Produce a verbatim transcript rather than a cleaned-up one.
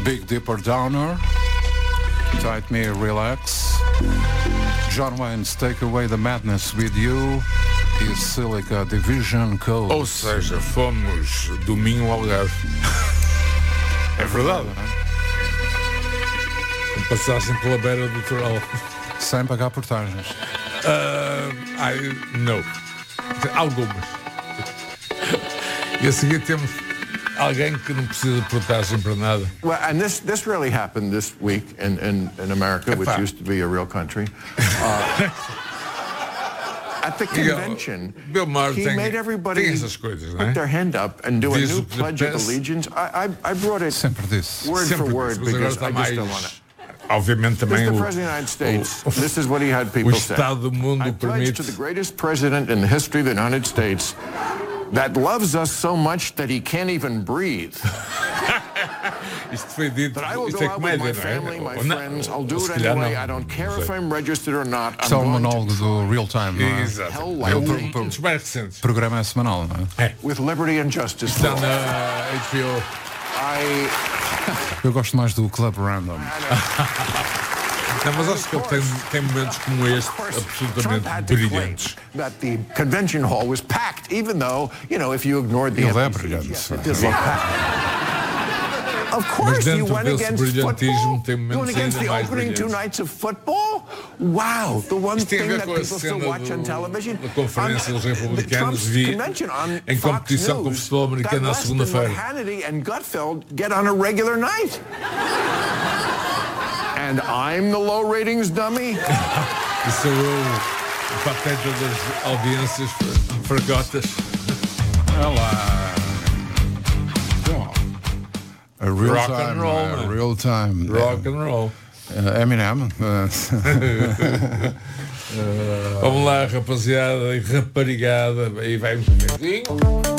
Big Dipper Downer, Tight Me Relax, John Wayne's Take Away the Madness With You e Silica Division Code. Ou seja, fomos do Minho ao Algarve. É verdade. Uma passagem pela beira do Toral. Sem pagar portagens. Uh, I, não. Algumas. E a seguir temos alguém que não precisa de portagem para nada. Well, and this this really happened this week in in, in America, which used to be a real country. Uh, at the convention, Bill Maher he tem, made everybody tem essas coisas, put não é? their hand up and do Diz a new o que pledge of pensa. allegiance. I I, I brought it Sempre disse. word Sempre for word disse, mas agora because está I just mais, don't want to. obviamente também Mister o, President of the United States, o, this is what he had o people say. Estado do mundo I pledge permite. to the greatest president in the history of the United States that loves us so much that he can't even breathe. Isto foi dito, But I will isto go é out with comédia, my não é? family, my Ou não, friends. I'll ou do se it calhar anyway. não, I don't care não if sei. I'm registered or not. Isto é I'm o going monólogo to do Real Time, não é? Exato. Hell É like um me. um dos mais recentes. O programa é semanal, não é? with liberty and justice Está for all. na H B O. I Eu gosto mais do Club Random. Não, mas acho que ele tem, tem momentos como este Trump absolutamente had to claim brilhantes. that the convention hall was packed, even though, you know, if you ignored the Ele é empty seats, brilhante. yes, it did look packed. Of course, dentro you went desse against brilhantismo football. tem You momentos went against ainda the mais opening two brilhantes. nights of football. Wow, the one Isto tem a thing ver that com a people still cena watch on do- television. da Conferência On dos the Republicanos, Trump's vi convention on em Fox competição com o News futebol americano got à less than segunda-feira. what Hannity and Gutfeld get on a regular night. And I'm the low ratings dummy. E sou eu o pateta das audiências fracotas. Olha lá. A real Rock time, and roll, a man. real time. Rock and roll. Uh, Eminem. Uh, Vamos lá, rapaziada e raparigada. Aí vai um cafezinho.